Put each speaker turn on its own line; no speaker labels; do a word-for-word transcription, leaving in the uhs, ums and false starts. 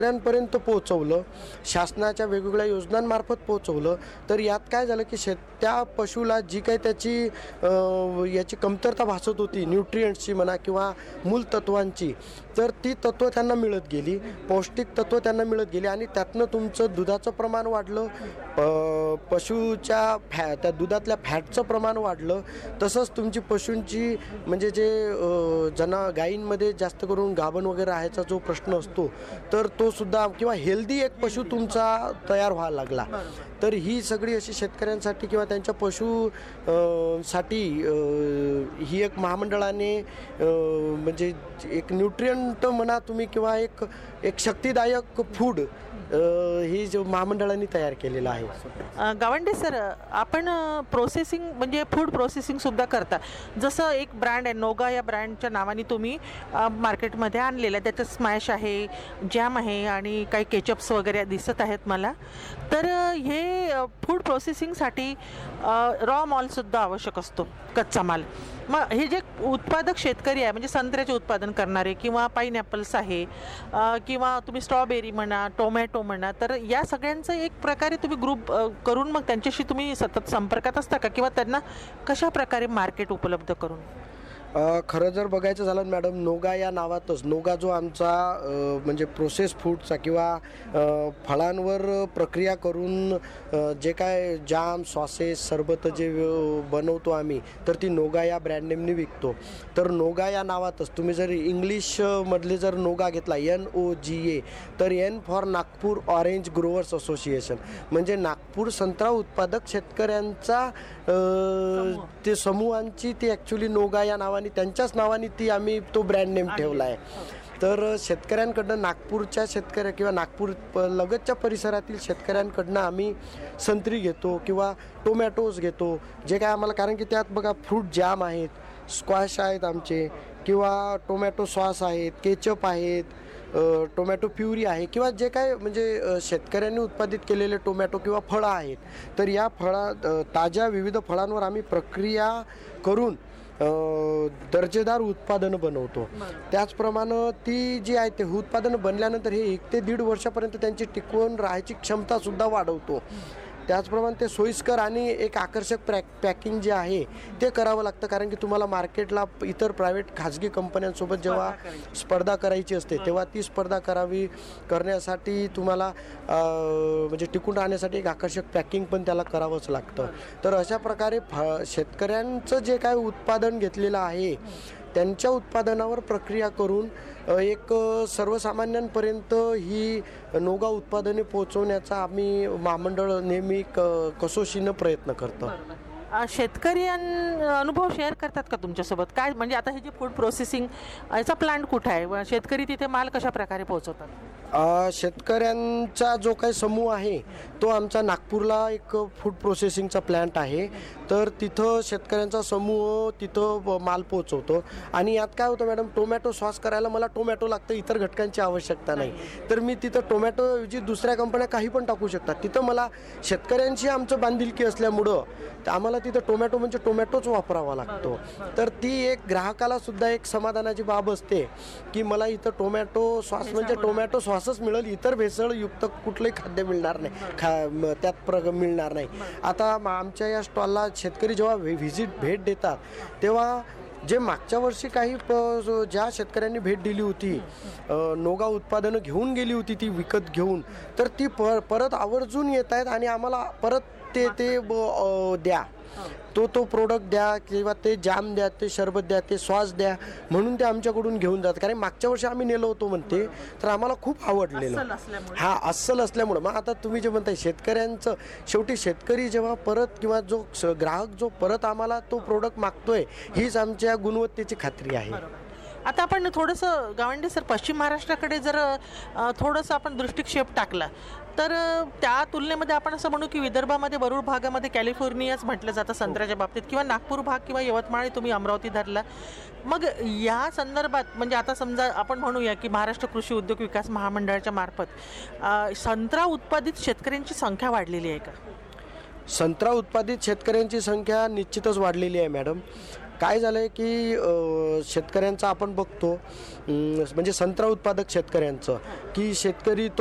पर्यंत पोहोचवलं, शासनाच्या वेगवेगळ्या योजनांमार्फत पोहोचवलं, तर यात काय झालं की शेत त्या पशुला जी काही त्याची याची कमतरता भासत होती, न्यूट्रिएंट्सची म्हणा किंवा मूलतत्वांची, तर ती तत्त्व त्यांना मिळत गेली, पौष्टिक तत्त्व त्यांना मिळत गेली आणि त्यातनं तुमचं दुधाचं प्रमाण वाढलं, पशुच्या फॅ त्या दुधातल्या फॅटचं प्रमाण वाढलं, तसंच तुमची पशूंची म्हणजे जे जना गायींमध्ये जास्त करून गाभण वगैरे राहायचा जो प्रश्न असतो तर तो सुद्धा किंवा हेल्दी एक पशु तुमचा तयार व्हायला लागला. तर ही सगळी अशी शेतकऱ्यांसाठी किंवा त्यांच्या पशु साठी ही एक महामंडळाने म्हणजे एक न्यूट्रिएंट म्हणा तुम्ही किंवा एक एक शक्तिदायक फूड ही जो महामंडळाने तयार केलेलं आहे.
गावंडे सर, आपण प्रोसेसिंग म्हणजे फूड प्रोसेसिंगसुद्धा करता. जसं एक ब्रँड आहे नोगा, या ब्रँडच्या नावाने तुम्ही मार्केटमध्ये आणलेलं आहे. त्याचं स्मॅश आहे, जॅम आहे आणि काही केचप्स वगैरे दिसत आहेत मला. तर हे फूड प्रोसेसिंगसाठी रॉ मॉलसुद्धा आवश्यक असतो, कच्चा माल. मग हे जे उत्पादक शेतकरी आहे म्हणजे संत्र्याचे उत्पादन करणारे किंवा पाईनॅपल्स आहे किंवा तुम्ही स्ट्रॉबेरी म्हणा, टोमॅटो म्हणा, तर या सगळ्यांचं एक प्रकारे तुम्ही ग्रुप करून मग त्यांच्याशी तुम्ही सतत संपर्कात असता का किंवा त्यांना कशा प्रकारे मार्केट उपलब्ध करून?
खरं जर बघायचं झालं मॅडम, नोगा या नावातच नोगा जो आमचा म्हणजे प्रोसेस फूडचा किंवा फळांवर प्रक्रिया करून जे काय जाम, सॉसेस, सरबत जे बनवतो आम्ही, तर ती नोगा या ब्रँड नेमनी विकतो. तर नोगा या नावातच तुम्ही जर इंग्लिशमधले जर नोगा घेतला, एन ओ जी ए, तर N for Nagpur orange growers association, म्हणजे नागपूर संत्रा उत्पादक शेतकऱ्यांचा ते समूहांची ती ॲक्च्युली नोगा या नावाने त्यांच्याच नावाने ती आम्ही तो ब्रँड नेम ठेवला आहे. तर शेतकऱ्यांकडनं नागपूरच्या शेतकऱ्या किंवा नागपूर प लगतच्या परिसरातील शेतकऱ्यांकडनं आम्ही संत्री घेतो किंवा टोमॅटोज घेतो, जे काय आम्हाला, कारण की त्यात बघा फ्रूट जॅम आहेत, स्क्वॅश आहेत आमचे, किंवा टोमॅटो सॉस आहेत, केचप आहेत, टोमॅटो प्युरी आहे, किंवा जे काय म्हणजे शेतकऱ्यांनी उत्पादित केलेले टोमॅटो किंवा फळं आहेत. तर या फळा ताज्या विविध फळांवर आम्ही प्रक्रिया करून दर्जेदार उत्पादनं बनवतो. त्याचप्रमाणे ती जी आहे ते उत्पादनं बनल्यानंतर हे एक ते दीड वर्षापर्यंत त्यांची टिकवून राहायची क्षमतासुद्धा वाढवतो. त्याचप्रमाणे ते सोयीस्कर आणि एक आकर्षक पॅक पॅकिंग जे आहे ते करावं लागतं, कारण की तुम्हाला मार्केटला इतर प्रायव्हेट खाजगी कंपन्यांसोबत जेव्हा स्पर्धा करायची असते तेव्हा ती स्पर्धा करावी करण्यासाठी तुम्हाला म्हणजे टिकून राहण्यासाठी एक आकर्षक पॅकिंग पण त्याला करावंच लागतं. तर अशा प्रकारे फ शेतकऱ्यांचं जे काय उत्पादन घेतलेलं आहे त्यांच्या उत्पादनावर प्रक्रिया करून एक सर्वसामान्यांपर्यंत ही नोगा उत्पादने पोहोचवण्याचा आम्ही महामंडळ नेहमी क कसोशीनं प्रयत्न करतो.
शेतकरी अनुभव शेअर करतात का तुमच्यासोबत? काय म्हणजे आता हे जे फूड प्रोसेसिंग याचा प्लांट कुठं आहे, शेतकरी तिथे माल कशा प्रकारे पोहोचवतात?
शेतकऱ्यांचा जो काही समूह आहे तो आमचा नागपूरला एक फूड प्रोसेसिंगचा प्लॅन्ट आहे. तर तिथं शेतकऱ्यांचा समूह तिथं माल पोहोचवतो. आणि यात काय होतं मॅडम, टोमॅटो सॉस करायला मला टोमॅटो लागतं, इतर घटकांची आवश्यकता नाही. तर मी तिथं टोमॅटोऐवजी दुसऱ्या कंपन्या काही पण टाकू शकतात. तिथं मला शेतकऱ्यांशी आमचं बांधिलकी असल्यामुळं आम्हाला तिथं टोमॅटो म्हणजे टोमॅटोच वापरावा लागतो. तर ती एक ग्राहकाला सुद्धा एक समाधानाची बाब असते की मला इथं टोमॅटो सॉस म्हणजे टोमॅटो सॉसच मिळेल, इतर भेसळयुक्त कुठलंही खाद्य मिळणार नाही, खा त्यात प्र मिळणार नाही. आता आमच्या या स्टॉलला शेतकरी जेव्हा व्हिजिट भेट देतात तेव्हा जे मागच्या वर्षी काही प ज्या शेतकऱ्यांनी भेट दिली होती, नोगा उत्पादनं घेऊन गेली होती ती विकत घेऊन, तर ती प परत आवर्जून येत आहेत आणि आम्हाला परत ते ते द्या, तो तो प्रोडक्ट द्या किंवा ते जाम द्या, ते शरबत द्या, ते सॉस द्या, म्हणून ते आमच्याकडून घेऊन जातात. कारण मागच्या वर्षी आम्ही नेलो होतो म्हणते, तर आम्हाला खूप आवडलेलं. हा अस्सल असल्यामुळं. मग आता तुम्ही जे म्हणताय शेतकऱ्यांचं, शेवटी शेतकरी जेव्हा परत किंवा जो ग्राहक जो परत आम्हाला तो प्रोडक्ट मागतोय, हीच आमच्या गुणवत्तेची खात्री आहे.
आता आपण थोडंसं गावंडे सर पश्चिम महाराष्ट्राकडे जर थोडंसं आपण दृष्टिक्षेप टाकला तर त्या तुलनेमध्ये आपण असं म्हणू की विदर्भामध्ये वरुड भागामध्ये कॅलिफोर्नियाच म्हटलं जातं संत्र्याच्या बाबतीत, किंवा नागपूर भाग किंवा यवतमाळ तुम्ही अमरावती धरला. मग या संदर्भात म्हणजे आता समजा आपण म्हणूया की महाराष्ट्र कृषी उद्योग विकास महामंडळाच्या मार्फत संत्रा उत्पादित शेतकऱ्यांची संख्या वाढलेली आहे का?
संत्रा उत्पादित शेतकऱ्यांची संख्या निश्चितच वाढलेली आहे मॅडम. काय झालं आहे की अ, शेतकऱ्यांचा आपण बघतो अं, म्हणजे संत्रा उत्पादक शेतकऱ्यांचं की शेतकरी